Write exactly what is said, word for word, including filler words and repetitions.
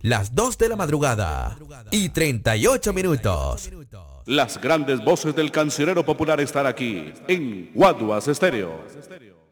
las dos de la madrugada y treinta y ocho minutos. Las grandes voces del cancionero popular están aquí en Guaduas Estéreo.